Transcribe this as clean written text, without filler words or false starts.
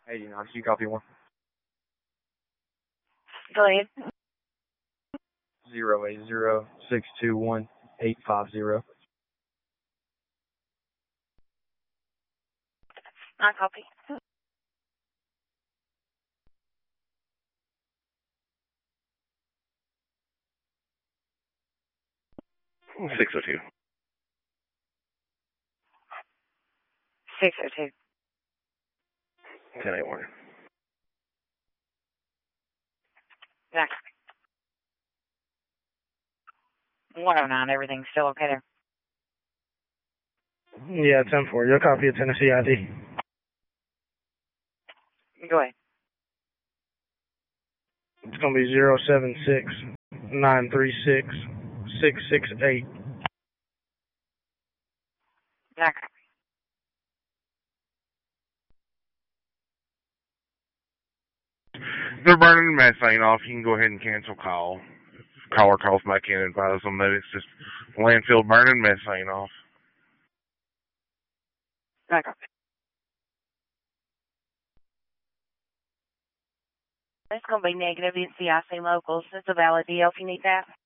89, you copy one? Go ahead. 080-621-850. I copy. 602. 602. 1081. Yeah. 109, everything's still okay there. Yeah, 10-4. You'll copy a Tennessee ID. Go ahead. It's going to be 076-936-668. Yeah, I copy. They're burning methane off. You can go ahead and cancel call. Caller calls back in and advise them that it's just landfill burning methane off. I copy. It's going to be negative. It's the IC locals. It's a valid deal if you need that.